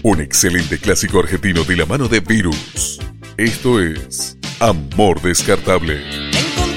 Un excelente clásico argentino de la mano de Virus. Esto es Amor Descartable.